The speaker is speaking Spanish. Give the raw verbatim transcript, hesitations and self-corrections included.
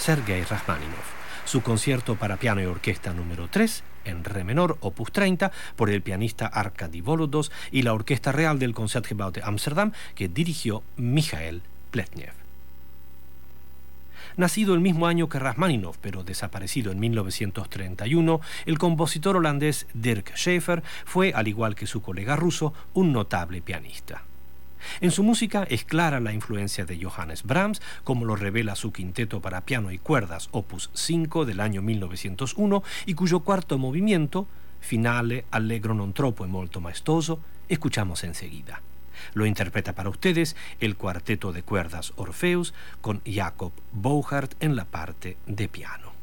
Sergei Rachmaninoff, su concierto para piano y orquesta número tres, en re menor, opus treinta, por el pianista Arkady Volodos y la Orquesta Real del Concertgebouw de Ámsterdam, que dirigió Michael Pletnev. Nacido el mismo año que Rachmaninoff, pero desaparecido en mil novecientos treinta y uno, el compositor holandés Dirk Schaeffer fue, al igual que su colega ruso, un notable pianista. En su música es clara la influencia de Johannes Brahms, como lo revela su quinteto para piano y cuerdas opus cinco del año mil novecientos uno, y cuyo cuarto movimiento, Finale allegro non troppo e molto maestoso, escuchamos enseguida. Lo interpreta para ustedes el cuarteto de cuerdas Orpheus con Jacob Bouchard en la parte de piano.